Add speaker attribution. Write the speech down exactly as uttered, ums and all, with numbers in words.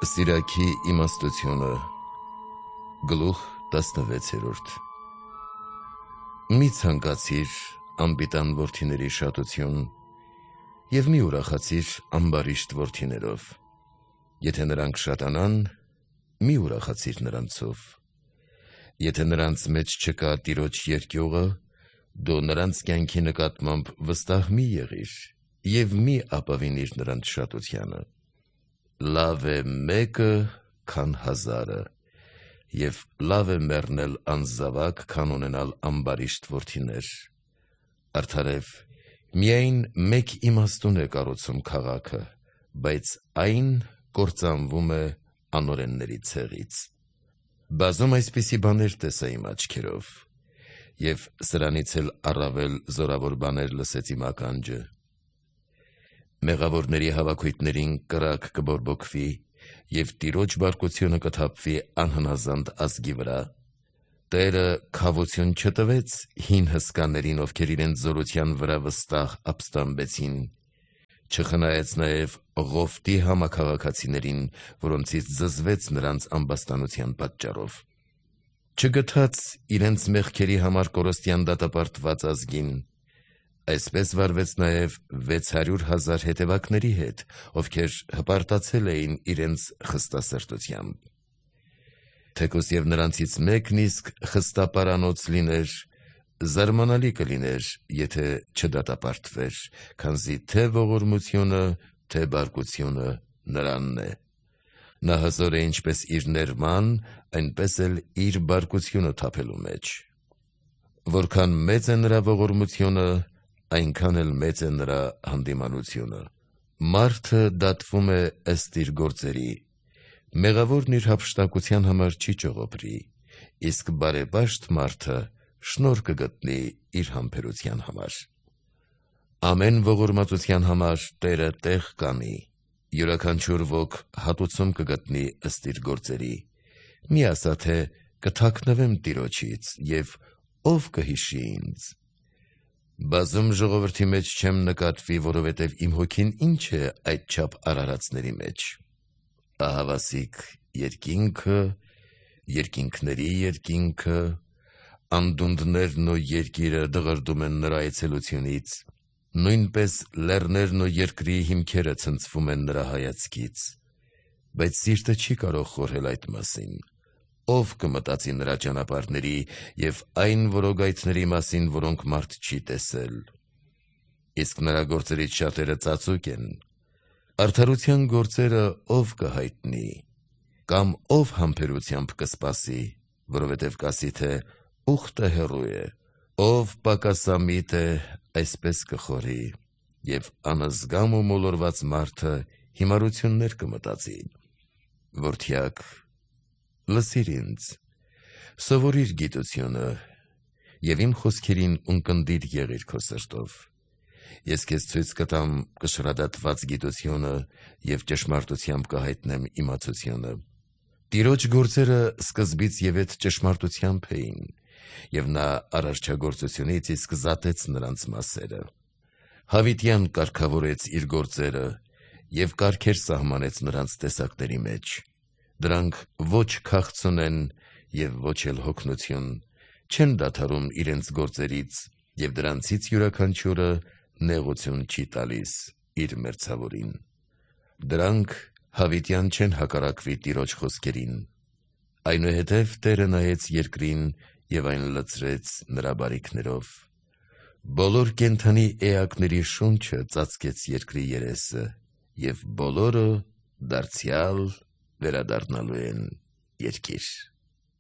Speaker 1: Սիրակի իմաստությունը գլուխ տասնվեցերորդ Մի ցանկացիր անպիտան որդիների շատություն և մի ուրախացիր ամբարիշտ որդիներով, եթե նրանք շատանան, մի ուրախացիր նրանցով, եթե նրանց մեջ չկա Տիրոջ երկյուղը, դու նրանց կյանքի նկատմամբ վստահ մի եղիր և մի ապավինիր նրանց շատությանը, լավ է մեկը, քան հազարը, և լավ է մեռնել անզավակ, քան ունենալ ամբարիշտ որդիներ, արդարև միայն մեկ իմաստուն է կառուցում քաղաքը, բայց այն կործանվում է անօրենների ցեղից, բազում այսպիսի բաներ տեսա իմ աչքերով, և սրանից էլ առավել զորավոր բաներ լսեց իմ ականջը, մեղավորների հավաքույթներին կրակ կբորբոքվի և Տիրոջ բարկությունը կթափվի անհնազանդ ազգի վրա, Տերը քավություն չտվեց հին հսկաներին, ովքեր իրենց զորության վրա վստահ ապստամբեցին, չխնայեց նաև Ղովտի համաքաղաքացիներին, որոնցից զզվեց նրանց ամբաստանության պատճառով, չգթաց իրենց մեղքերի համար կորստյան դատապարտված ազգին, այսպես վարվեց նաև վեց հարյուր հազար հետևակների հետ, ովքեր հպարտացել էին իրենց խստասրտությամբ, թեկուզ և նրանցից մեկն իսկ խստապարանոց լիներ, զարմանալի կլիներ, եթե չդատապարտվեր, քանզի թե ողորմությունը, թե բարկությունը նրանն է, նա հզոր է ինչպես իր ներման, այնպես էլ իր բարկությունը թափելու մեջ, որքան մեծ է նրա ողորմությունը, այնքան էլ մեծ է նրա հանդիմանությունը, մարդը դատվում է ըստ իր գործերի, մեղավորն իր հափշտակության համար չի ճողոպրի, իսկ բարեպաշտ մարդը շնորհ կգտնի իր համբերության համար, ամեն ողորմածության համար Տերը տեղ կանի, յուրաքանչյուր ոք հատուցում կգտնի ըստ իր գործերի, մի ասա թե կթաքնվեմ Տիրոջից և ով կհիշի ինձ, բազում ժողովրդի մեջ չեմ նկատվի, որովհետև իմ հոգին ինչ է այդչափ արարածների մեջ, ահավասիկ երկինքը, երկինքների երկինքը, անդունդներն ու երկիրը դղրդում են նրա այցելությունից, նույնպես լեռներն ու երկրի հիմքերը ցնցվում են նրա հայացքից, բայց սիրտը չի կարող խորհել այդ մասին, ով կմտածի նրա ճանապարհների և այն որոգայթների մասին, որոնք մարդ չի տեսել, իսկ նրա գործերից շատերը ծածուկ են, արդարության գործերը ով կհայտնի, կամ ով համբերությամբ կսպասի, որովհետև կասի թե ուխտը հեռու է, ով պակասամիտ է, այսպես կխորի, և անզգամ ու մոլորված մարդը հիմարություններ կմտածի, որդյակ, լսիր ինձ, սովորիր գիտությունը և իմ խոսքերին ունկնդիր եղիր քո սրտով, ես քեզ ցույց կտամ կշռադատված գիտությունը և ճշմարտությամբ կհայտնեմ իմացությունը, Տիրոջ գործերը սկզբից ևեթ ճշմարտությամբ էին, և նա արարչագործությունից իսկ զատեց նրանց մասերը, Հավիտյան կարգավորեց իր գործերը և կարգեր սահմանեց նրանց տեսակների մեջ, դրանք ոչ քաղցուն են և ոչ էլ հոգնություն, չեն դադարում իրենց գործերից և դրանցից յուրաքանչյուրը նեղություն չի տալիս իր մերձավորին, դրանք հավիտյան չեն հակառակվի Տիրոջ խոսքերին, այնուհետև Տերը նայեց երկրին և այն լցրեց նրա բարիքներով, բոլոր կենդանի էակների շունչը ծածկեց երկրի երեսը և բոլորը դարձյալ վերադառնալու են երկիր։